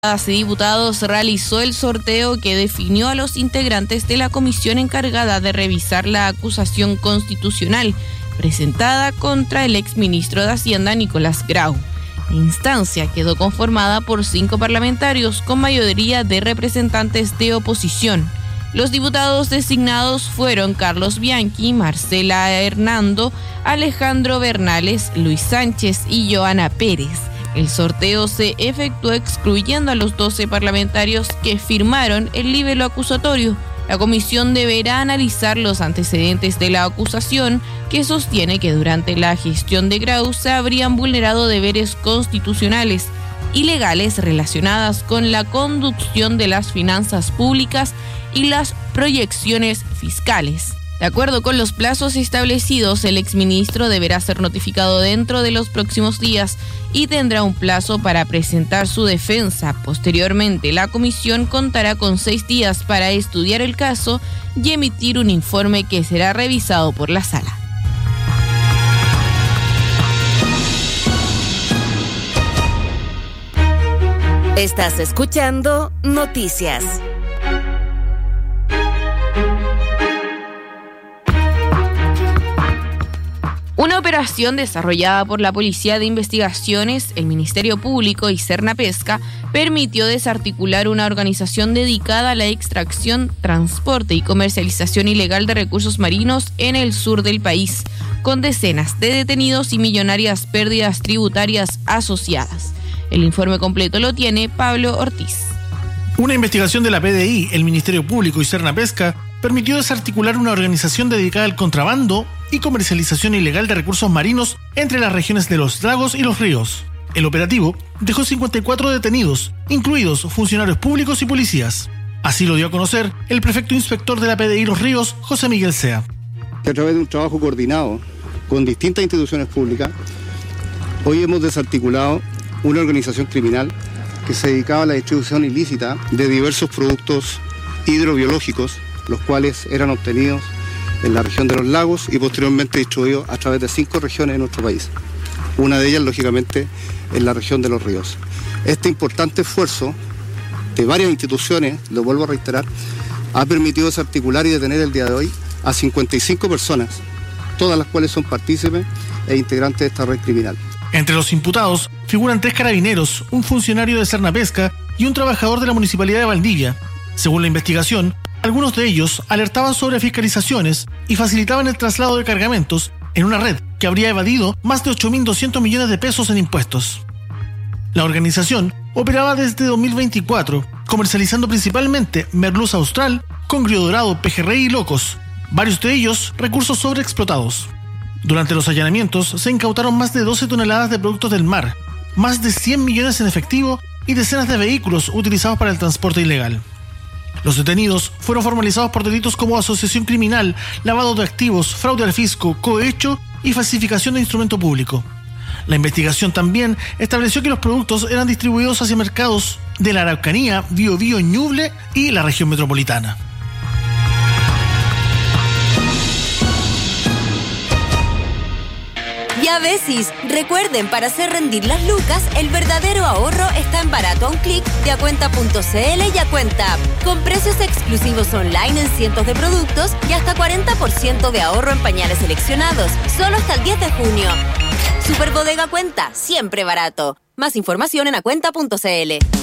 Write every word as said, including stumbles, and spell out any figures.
y diputados realizó el sorteo que definió a los integrantes de la comisión encargada de revisar la acusación constitucional presentada contra el exministro de Hacienda Nicolás Grau. La instancia quedó conformada por cinco parlamentarios con mayoría de representantes de oposición. Los diputados designados fueron Carlos Bianchi, Marcela Hernando, Alejandro Bernales, Luis Sánchez y Joana Pérez. El sorteo se efectuó excluyendo a los doce parlamentarios que firmaron el libelo acusatorio. La comisión deberá analizar los antecedentes de la acusación, que sostiene que durante la gestión de Grau se habrían vulnerado deberes constitucionales y legales relacionadas con la conducción de las finanzas públicas y las proyecciones fiscales. De acuerdo con los plazos establecidos, el exministro deberá ser notificado dentro de los próximos días y tendrá un plazo para presentar su defensa. Posteriormente, la comisión contará con seis días para estudiar el caso y emitir un informe que será revisado por la sala. Estás escuchando Noticias. Una operación desarrollada por la Policía de Investigaciones, el Ministerio Público y Sernapesca permitió desarticular una organización dedicada a la extracción, transporte y comercialización ilegal de recursos marinos en el sur del país, con decenas de detenidos y millonarias pérdidas tributarias asociadas. El informe completo lo tiene Pablo Ortiz. Una investigación de la P D I, el Ministerio Público y Sernapesca permitió desarticular una organización dedicada al contrabando y comercialización ilegal de recursos marinos entre las regiones de los lagos y los ríos. El operativo dejó cincuenta y cuatro detenidos, incluidos funcionarios públicos y policías. Así lo dio a conocer el prefecto inspector de la P D I Los Ríos, José Miguel Sea. A través de un trabajo coordinado con distintas instituciones públicas, hoy hemos desarticulado una organización criminal que se dedicaba a la distribución ilícita de diversos productos hidrobiológicos, los cuales eran obtenidos en la región de los lagos y posteriormente distribuidos a través de cinco regiones de nuestro país. Una de ellas, lógicamente, en la región de los ríos. Este importante esfuerzo de varias instituciones, lo vuelvo a reiterar, ha permitido desarticular y detener el día de hoy a cincuenta y cinco personas, todas las cuales son partícipes e integrantes de esta red criminal. Entre los imputados figuran tres carabineros, un funcionario de Sernapesca y un trabajador de la Municipalidad de Valdivia. Según la investigación, algunos de ellos alertaban sobre fiscalizaciones y facilitaban el traslado de cargamentos en una red que habría evadido más de ocho mil doscientos millones de pesos en impuestos. La organización operaba desde dos mil veinticuatro, comercializando principalmente merluza austral, congrio dorado, pejerrey y locos, varios de ellos recursos sobreexplotados. Durante los allanamientos se incautaron más de doce toneladas de productos del mar, más de cien millones en efectivo y decenas de vehículos utilizados para el transporte ilegal. Los detenidos fueron formalizados por delitos como asociación criminal, lavado de activos, fraude al fisco, cohecho y falsificación de instrumento público. La investigación también estableció que los productos eran distribuidos hacia mercados de la Araucanía, Biobío, Ñuble y la región metropolitana. Yabesis, recuerden, para hacer rendir las lucas, el verdadero ahorro está en Barato a un clic de acuenta punto c l y Acuenta App, con precios exclusivos online en cientos de productos y hasta cuarenta por ciento de ahorro en pañales seleccionados, solo hasta el diez de junio. Superbodega Cuenta, siempre barato. Más información en acuenta punto c l.